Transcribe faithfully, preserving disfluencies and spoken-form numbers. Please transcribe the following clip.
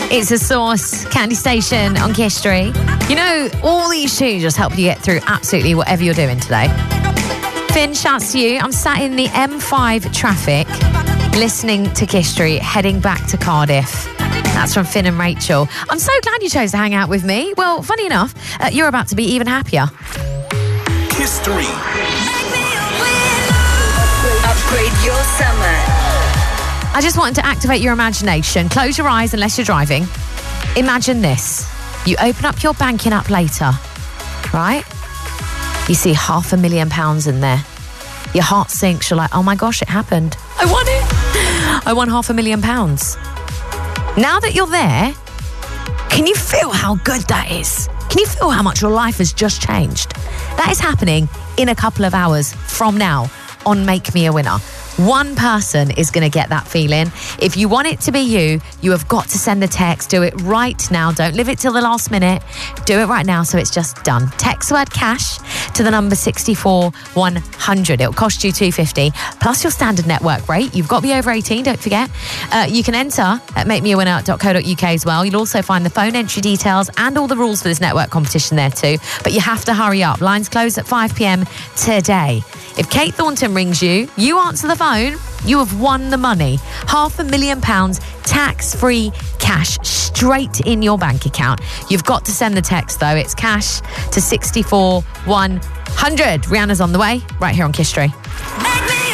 It's a Source Candy Station on Kiss Street. You know, all these tunes just help you get through absolutely whatever you're doing today. Finn, shouts to you. I'm sat in the M five traffic, listening to Kiss Street, heading back to Cardiff. That's from Finn and Rachel. I'm so glad you chose to hang out with me. Well, funny enough, uh, you're about to be even happier. Kiss Street. Upgrade your summer. I just wanted to activate your imagination. Close your eyes unless you're driving. Imagine this. You open up your banking app later, right? You see half a million pounds in there. Your heart sinks. You're like, oh my gosh, it happened. I won it. I won half a million pounds. Now that you're there, can you feel how good that is? Can you feel how much your life has just changed? That is happening in a couple of hours from now on Make Me a Winner. One person is going to get that feeling. If you want it to be you, you have got to send the text. Do it right now. Don't leave it till the last minute. Do it right now so it's just done. Text word cash to the number six four one hundred. It'll cost you two pounds fifty plus your standard network rate. You've got to be over eighteen, don't forget. Uh, you can enter at make me a winner dot co dot uk as well. You'll also find the phone entry details and all the rules for this network competition there too. But you have to hurry up. Lines close at five p.m. today. If Kate Thornton rings you, you answer the phone, you have won the money. Half a million pounds, tax-free cash straight in your bank account. You've got to send the text though. It's cash to six four one hundred. Rihanna's on the way, right here on Kiss Street.